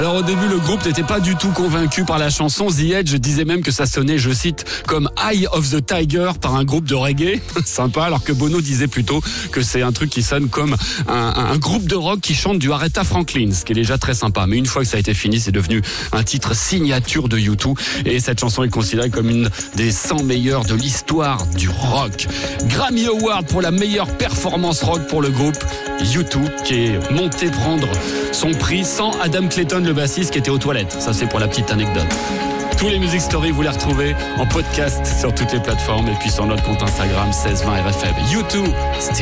Alors au début, le groupe n'était pas du tout convaincu par la chanson. The Edge disait même que ça sonnait, je cite, comme Eye of the Tiger par un groupe de reggae. Sympa, alors que Bono disait plutôt que c'est un truc qui sonne comme un groupe de rock qui chante du Aretha Franklin, ce qui est déjà très sympa. Mais une fois que ça a été fini, c'est devenu un titre signature de U2. Et cette chanson est considérée comme une des 100 meilleures de l'histoire du rock. Grammy Award pour la meilleure performance rock pour le groupe U2, qui est monté prendre son prix sans Adam Clayton, le bassiste, qui était aux toilettes. Ça, c'est pour la petite anecdote. Tous les Music Stories, vous les retrouvez en podcast sur toutes les plateformes et puis sur notre compte Instagram 1620 RFM. U2,